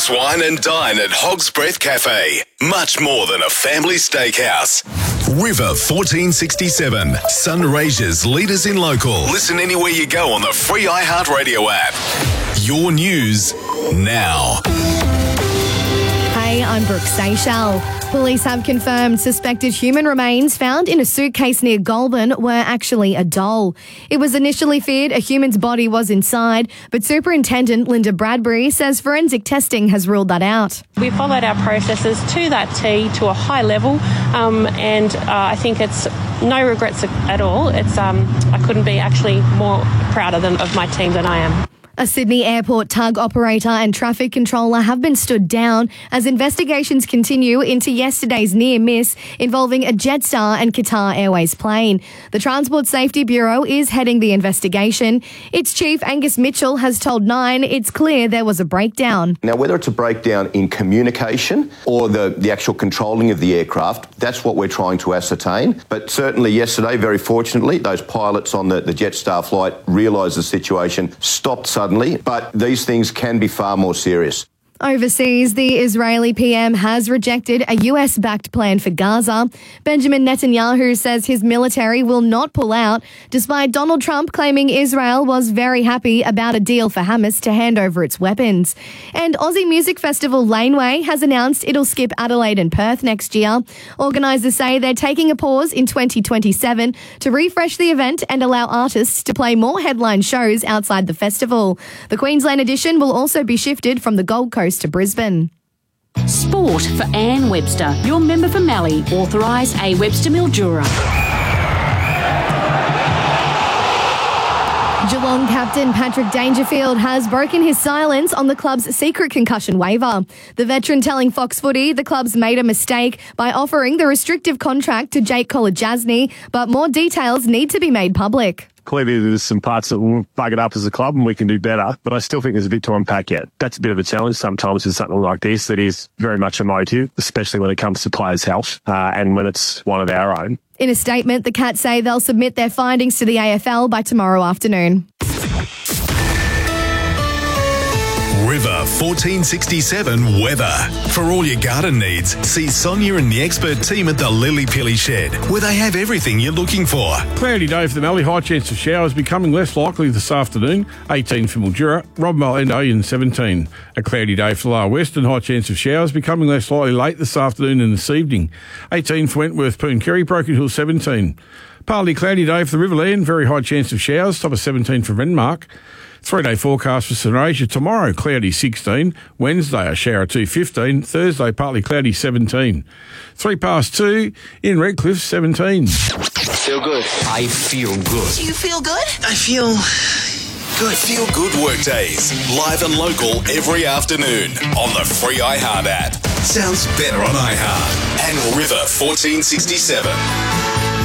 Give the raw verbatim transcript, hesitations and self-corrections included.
Relax, wine and dine at Hog's Breath Cafe. Much more than a family steakhouse. River fourteen sixty-seven, Sunraysia's leaders in local. Listen anywhere you go on the free iHeartRadio app. Your news now. Hey, I'm Brooke Seychelles. Police have confirmed suspected human remains found in a suitcase near Goulburn were actually a doll. It was initially feared a human's body was inside, but Superintendent Linda Bradbury says forensic testing has ruled that out. We followed our processes to that T to a high level, um, and uh, I think it's no regrets at all. It's um, I couldn't be actually more prouder than, of my team than I am. A Sydney airport tug operator and traffic controller have been stood down as investigations continue into yesterday's near miss involving a Jetstar and Qatar Airways plane. The Transport Safety Bureau is heading the investigation. Its chief, Angus Mitchell, has told Nine it's clear there was a breakdown. Now, whether it's a breakdown in communication or the, the actual controlling of the aircraft, that's what we're trying to ascertain. But certainly yesterday, very fortunately, those pilots on the, the Jetstar flight realised the situation, stopped suddenly. But these things can be far more serious. Overseas, the Israeli P M has rejected a U S-backed plan for Gaza. Benjamin Netanyahu says his military will not pull out, despite Donald Trump claiming Israel was very happy about a deal for Hamas to hand over its weapons. And Aussie music festival Laneway has announced it'll skip Adelaide and Perth next year. Organisers say they're taking a pause in twenty twenty-seven to refresh the event and allow artists to play more headline shows outside the festival. The Queensland edition will also be shifted from the Gold Coast to Brisbane. Sport for Anne Webster, your member for Mallee, authorised A Webster Mildura. Geelong captain Patrick Dangerfield has broken his silence on the club's secret concussion waiver. The veteran telling Fox Footy the club's made a mistake by offering the restrictive contract to Jake Kolodjasny, but more details need to be made public. Clearly, there's some parts that will bug it up as a club and we can do better, but I still think there's a bit to unpack yet. That's a bit of a challenge sometimes with something like this that is very much emotive, especially when it comes to players' health uh, and when it's one of our own. In a statement, the Cats say they'll submit their findings to the A F L by tomorrow afternoon. River fourteen sixty-seven weather. For all your garden needs, see Sonia and the expert team at the Lily Pilly Shed, where they have everything you're looking for. Cloudy day for the Mallee, high chance of showers becoming less likely this afternoon. eighteen for Mildura, Robinvale and Oyen seventeen. A cloudy day for Lower Western, high chance of showers becoming less likely late this afternoon and this evening. eighteen for Wentworth, Pooncarry, Broken Hill seventeen. Partly cloudy day for the Riverland, very high chance of showers, top of seventeen for Renmark. Three-day forecast for Sunraysia. Tomorrow, cloudy sixteen. Wednesday, a shower two fifteen. Thursday, partly cloudy seventeen. Three past two in Redcliffe, seventeen. Feel good. I feel good. Do you feel good? I feel good. Feel Good Workdays, live and local every afternoon on the free iHeart app. Sounds better on iHeart. And River fourteen sixty-seven.